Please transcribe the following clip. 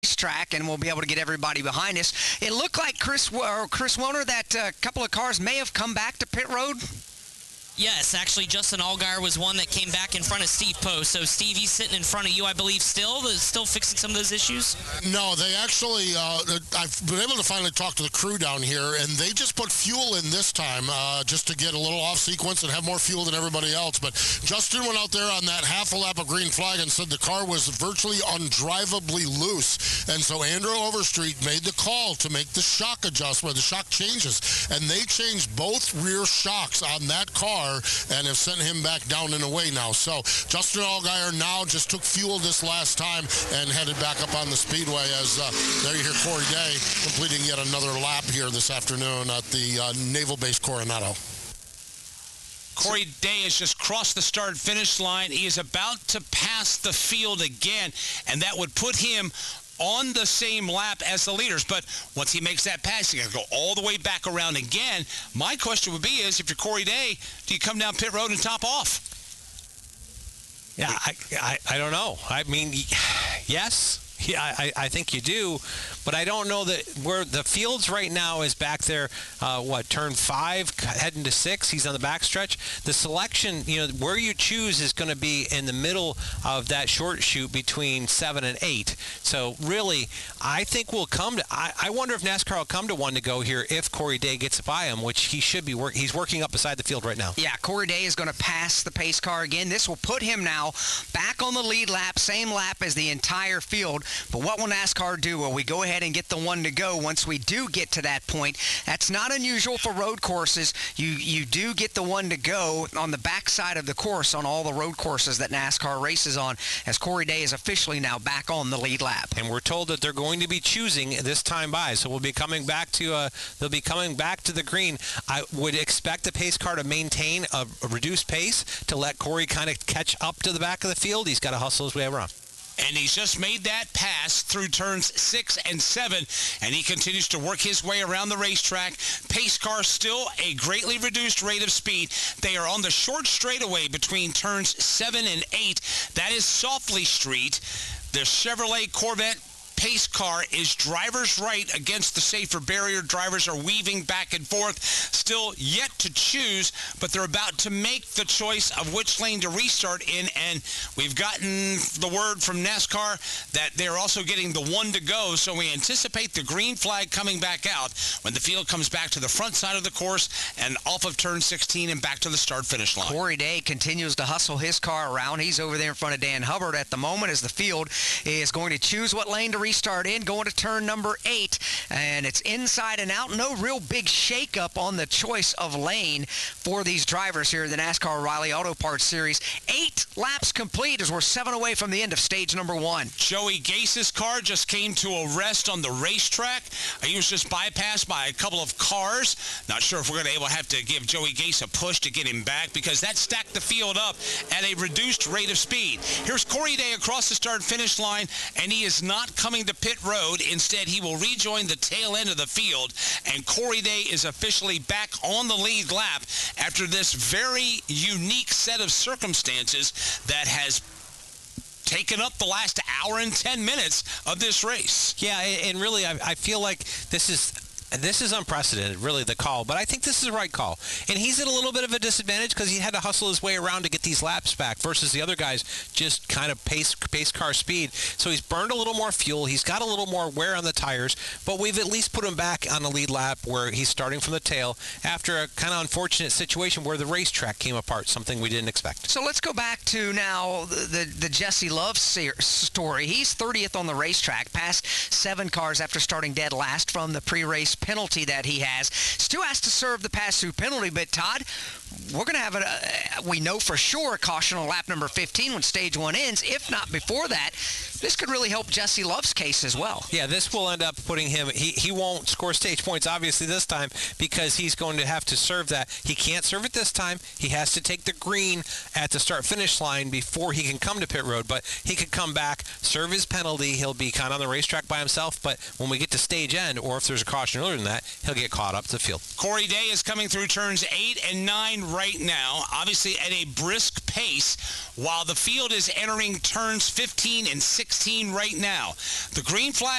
track, and we'll be able to get everybody behind us. It looked like Chris Woner, that couple of cars may have come back to pit road. Yes, actually, Justin Allgaier was one that came back in front of Steve Post. So, Steve, he's sitting in front of you, I believe, still fixing some of those issues? No, they actually, I've been able to finally talk to the crew down here, and they just put fuel in this time just to get a little off sequence and have more fuel than everybody else. But Justin went out there on that half a lap of green flag and said the car was virtually undrivably loose. And so Andrew Overstreet made the call to make the shock adjustment, the shock changes. And they changed both rear shocks on that car and have sent him back down and away now. So Justin Allgaier now just took fuel this last time and headed back up on the speedway as there you hear Corey Day completing yet another lap here this afternoon at the Naval Base Coronado. Corey Day has just crossed the start-finish line. He is about to pass the field again, and that would put him on the same lap as the leaders. But once he makes that pass, he's got to go all the way back around again. My question would be is, if you're Corey Day, do you come down pit road and top off? Yeah, I don't know. I mean, yes. Yeah, I think you do, but I don't know that where the fields right now is back there, turn 5, heading to 6. He's on the backstretch. The selection, where you choose is going to be in the middle of that short chute between 7 and 8. So really, I think we'll come to, I wonder if NASCAR will come to one to go here if Corey Day gets by him, which he should be he's working up beside the field right now. Yeah, Corey Day is going to pass the pace car again. This will put him now back on the lead lap, same lap as the entire field. But what will NASCAR do? Will we go ahead and get the one to go once we do get to that point? That's not unusual for road courses. You do get the one to go on the backside of the course on all the road courses that NASCAR races on, as Corey Day is officially now back on the lead lap. And we're told that they're going to be choosing this time by, so we'll be coming back to they'll be coming back to the green. I would expect the pace car to maintain a reduced pace to let Corey kind of catch up to the back of the field. He's got to hustle his way around. And he's just made that pass through turns 6 and 7, and he continues to work his way around the racetrack. Pace car still a greatly reduced rate of speed. They are on the short straightaway between turns 7 and 8. That is Softly Street. The Chevrolet Corvette pace car is driver's right against the safer barrier. Drivers are weaving back and forth, still yet to choose, but they're about to make the choice of which lane to restart in, and we've gotten the word from NASCAR that they're also getting the one to go, so we anticipate the green flag coming back out when the field comes back to the front side of the course and off of turn 16 and back to the start-finish line. Corey Day continues to hustle his car around. He's over there in front of Dan Hubbard at the moment as the field is going to choose what lane to restart in, going to turn number 8, and it's inside and out. No real big shakeup on the choice of lane for these drivers here in the NASCAR O'Reilly Auto Parts Series. 8 laps complete as we're 7 away from the end of stage number 1. Joey Gase's car just came to a rest on the racetrack. He was just bypassed by a couple of cars. Not sure if we're going to have to give Joey Gase a push to get him back, because that stacked the field up at a reduced rate of speed. Here's Corey Day across the start-finish line, and he is not coming to pit road. Instead, he will rejoin the tail end of the field, and Corey Day is officially back on the lead lap after this very unique set of circumstances that has taken up the last hour and 10 minutes of this race. Yeah, and really, I feel like this is unprecedented, really, the call. But I think this is the right call. And he's at a little bit of a disadvantage because he had to hustle his way around to get these laps back versus the other guys just kind of pace car speed. So he's burned a little more fuel. He's got a little more wear on the tires. But we've at least put him back on the lead lap where he's starting from the tail after a kind of unfortunate situation where the racetrack came apart, something we didn't expect. So let's go back to now the Jesse Love story. He's 30th on the racetrack, passed 7 cars after starting dead last from the pre-race penalty that he has. Stu has to serve the pass-through penalty, but Todd, we're going to have we know for sure, a caution on lap number 15 when stage 1 ends. If not before that, this could really help Jesse Love's case as well. Yeah, this will end up putting him, he won't score stage points obviously this time because he's going to have to serve that. He can't serve it this time. He has to take the green at the start-finish line before he can come to pit road, but he could come back, serve his penalty. He'll be kind of on the racetrack by himself, but when we get to stage end, or if there's a caution earlier than that, he'll get caught up to the field. Corey Day is coming through turns 8 and 9 right now, obviously at a brisk pace while the field is entering turns 15 and 16 right now. The green flag